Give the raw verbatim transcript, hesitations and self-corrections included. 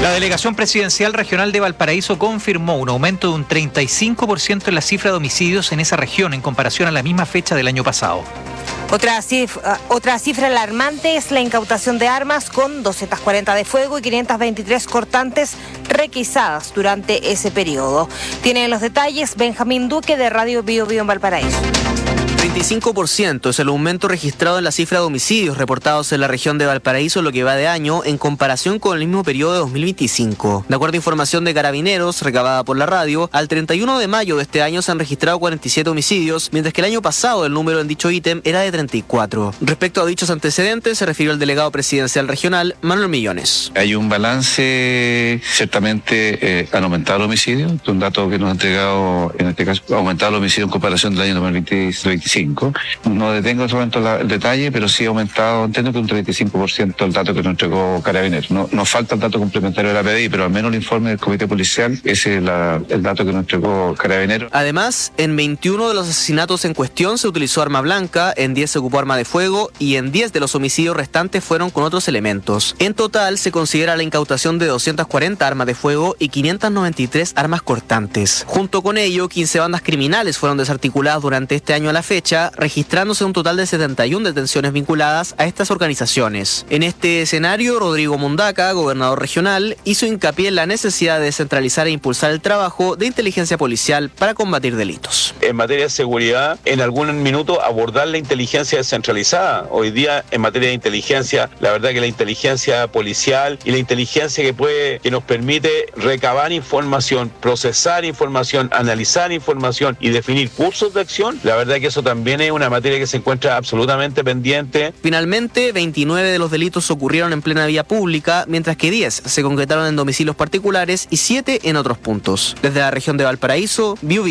La Delegación Presidencial Regional de Valparaíso confirmó un aumento de un treinta y cinco por ciento en la cifra de homicidios en esa región en comparación a la misma fecha del año pasado. Otra cifra, otra cifra alarmante es la incautación de armas con doscientas cuarenta de fuego y quinientas veintitrés cortantes requisadas durante ese periodo. Tienen los detalles Benjamín Duque de Radio Bio Bio en Valparaíso. treinta y cinco por ciento es el aumento registrado en la cifra de homicidios reportados en la región de Valparaíso en lo que va de año en comparación con el mismo periodo de dos mil veinticinco. De acuerdo a información de Carabineros recabada por la radio, al treinta y uno de mayo de este año se han registrado cuarenta y siete homicidios, mientras que el año pasado el número en dicho ítem era de treinta y cuatro. Respecto a dichos antecedentes, se refirió el delegado presidencial regional, Manuel Millones. Hay un balance, ciertamente eh, han aumentado los homicidios, un dato que nos ha entregado, en este caso, ha aumentado los homicidios en comparación del año dos mil veinticinco. No detengo en este momento la, el detalle, pero sí ha aumentado, entiendo que un treinta y cinco por ciento el dato que nos entregó Carabineros. No, nos falta el dato complementario de la P D I, pero al menos el informe del Comité Policial, ese es la, el dato que nos entregó Carabineros. Además, en veintiuno de los asesinatos en cuestión se utilizó arma blanca, en diez se ocupó arma de fuego y en diez de los homicidios restantes fueron con otros elementos. En total, se considera la incautación de doscientas cuarenta armas de fuego y quinientas noventa y tres armas cortantes. Junto con ello, quince bandas criminales fueron desarticuladas durante este año a la fecha, registrándose un total de setenta y una detenciones vinculadas a estas organizaciones. En este escenario, Rodrigo Mundaca, gobernador regional, hizo hincapié en la necesidad de descentralizar e impulsar el trabajo de inteligencia policial para combatir delitos. En materia de seguridad, en algún minuto abordar la inteligencia descentralizada. Hoy día, en materia de inteligencia, la verdad que la inteligencia policial y la inteligencia que puede, que nos permite recabar información, procesar información, analizar información y definir cursos de acción, la verdad que eso también También es una materia que se encuentra absolutamente pendiente. Finalmente, veintinueve de los delitos ocurrieron en plena vía pública, mientras que diez se concretaron en domicilios particulares y siete en otros puntos. Desde la región de Valparaíso, Bio